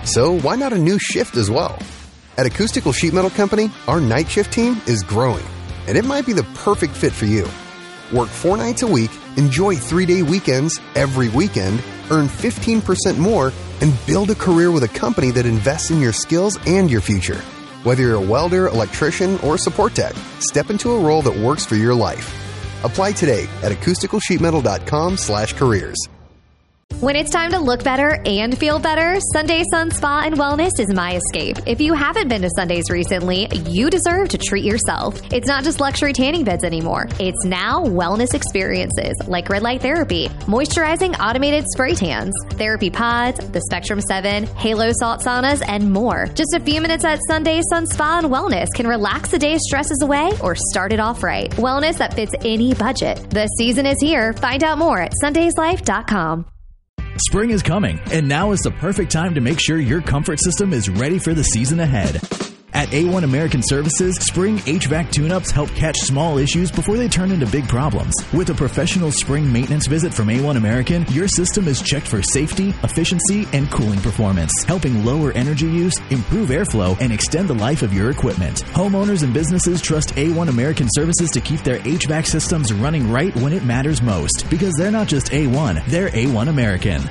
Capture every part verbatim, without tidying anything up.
So why not a new shift as well? At Acoustical Sheet Metal Company, our night shift team is growing, and it might be the perfect fit for you. Work four nights a week, enjoy three-day weekends every weekend, earn fifteen percent more, and build a career with a company that invests in your skills and your future. Whether you're a welder, electrician, or support tech, step into a role that works for your life. Apply today at acoustical sheet metal dot com slash careers. When it's time to look better and feel better, Sunday Sun Spa and Wellness is my escape. If you haven't been to Sundays recently, you deserve to treat yourself. It's not just luxury tanning beds anymore. It's now wellness experiences like red light therapy, moisturizing automated spray tans, therapy pods, the Spectrum seven, Halo salt saunas, and more. Just a few minutes at Sunday Sun Spa and Wellness can relax the day's stresses away or start it off right. Wellness that fits any budget. The season is here. Find out more at sundays life dot com. Spring is coming, and now is the perfect time to make sure your comfort system is ready for the season ahead. At A one American Services, spring H V A C tune-ups help catch small issues before they turn into big problems. With a professional spring maintenance visit from A one American, your system is checked for safety, efficiency, and cooling performance, helping lower energy use, improve airflow, and extend the life of your equipment. Homeowners and businesses trust A one American Services to keep their H V A C systems running right when it matters most, because they're not just A one, they're A one American.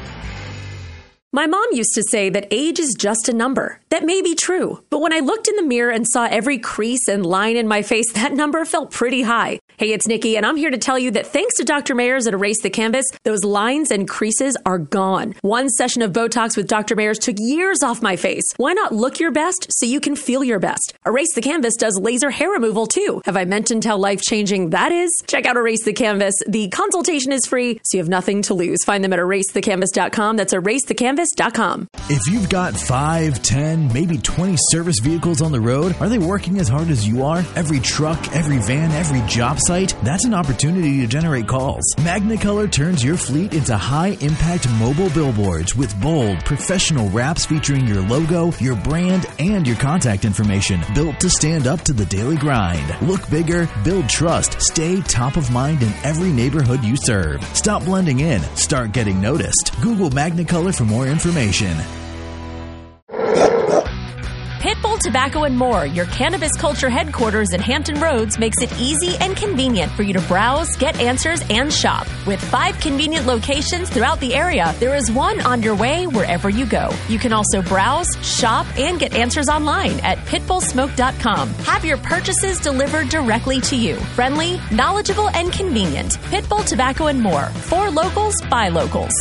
My mom used to say that age is just a number. That may be true, but when I looked in the mirror and saw every crease and line in my face, that number felt pretty high. Hey, it's Nikki, and I'm here to tell you that thanks to Doctor Mayers at Erase the Canvas, those lines and creases are gone. One session of Botox with Doctor Mayers took years off my face. Why not look your best so you can feel your best? Erase the Canvas does laser hair removal too. Have I mentioned how life-changing that is? Check out Erase the Canvas. The consultation is free, so you have nothing to lose. Find them at erase the canvas dot com. That's erase the canvas dot com. If you've got five, ten, maybe twenty service vehicles on the road, are they working as hard as you are? Every truck, every van, every job site, that's an opportunity to generate calls. Magnicolor turns your fleet into high-impact mobile billboards with bold, professional wraps featuring your logo, your brand, and your contact information, built to stand up to the daily grind. Look bigger, build trust, stay top of mind in every neighborhood you serve. Stop blending in, start getting noticed. Google Magnicolor for more information. Pitbull Tobacco and More, your cannabis culture headquarters in Hampton Roads, makes it easy and convenient for you to browse, get answers, and shop. With five convenient locations throughout the area, there is one on your way wherever you go. You can also browse, shop, and get answers online at pitbull smoke dot com. Have your purchases delivered directly to you. Friendly, knowledgeable, and convenient. Pitbull Tobacco and More. For locals, by locals.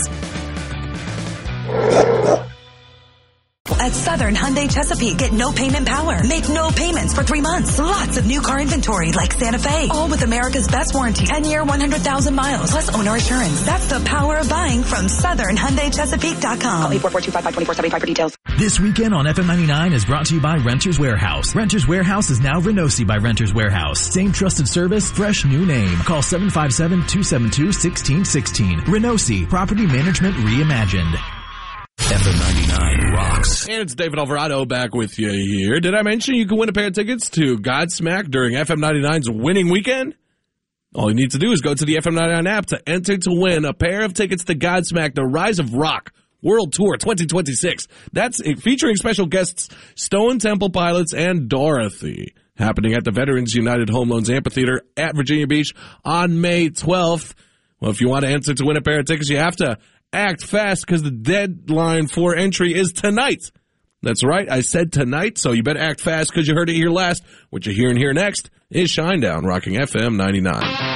At Southern Hyundai Chesapeake, get no payment power. Make no payments for three months. Lots of new car inventory like Santa Fe. All with America's best warranty. ten-year, one hundred thousand miles. Plus owner assurance. That's the power of buying from Southern Hyundai Chesapeake dot com. Call eight four four, two five five, two four seven five for details. This weekend on F M ninety-nine is brought to you by Renters Warehouse. Renters Warehouse is now Renosi by Renters Warehouse. Same trusted service, fresh new name. Call seven five seven, two seven two, one six one six. Renosi, property management reimagined. F M ninety-nine rocks. And it's David Alvarado back with you here. Did I mention you can win a pair of tickets to Godsmack during F M ninety-nine's winning weekend? All you need to do is go to the F M ninety-nine app to enter to win a pair of tickets to Godsmack, the Rise of Rock World Tour twenty twenty-six. That's featuring special guests Stone Temple Pilots and Dorothy. Happening at the Veterans United Home Loans Amphitheater at Virginia Beach on May twelfth. Well, if you want to enter to win a pair of tickets, you have to act fast because the deadline for entry is tonight. That's right, I said tonight, so you better act fast because you heard it here last. What you're hearing here next is Shinedown, rocking F M ninety-nine.